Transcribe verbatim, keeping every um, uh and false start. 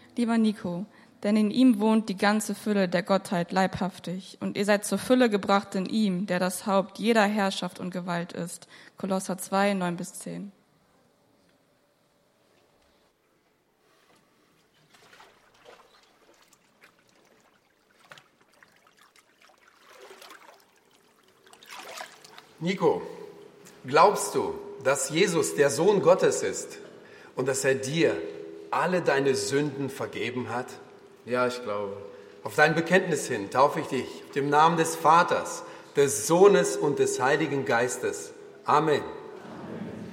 Lieber Nico, denn in ihm wohnt die ganze Fülle der Gottheit leibhaftig. Und ihr seid zur Fülle gebracht in ihm, der das Haupt jeder Herrschaft und Gewalt ist. Kolosser zwei, neun bis zehn. Nico, glaubst du, dass Jesus der Sohn Gottes ist und dass er dir alle deine Sünden vergeben hat? Ja, ich glaube. Auf dein Bekenntnis hin taufe ich dich, im Namen des Vaters, des Sohnes und des Heiligen Geistes. Amen.